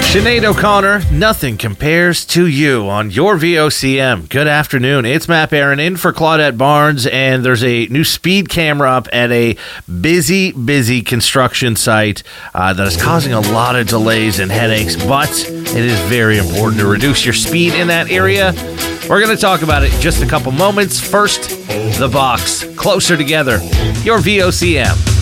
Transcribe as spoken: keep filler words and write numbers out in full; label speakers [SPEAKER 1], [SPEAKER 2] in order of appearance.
[SPEAKER 1] Sinead O'Connor, nothing compares to you on your V O C M. Good afternoon. It's Matt Barron in for Claudette Barnes, and there's a new speed camera up at a busy, busy construction site uh, that is causing a lot of delays and headaches, but it is very important to reduce your speed in that area. We're going to talk about it in just a couple moments. First, the box. Closer Together, your V O C M.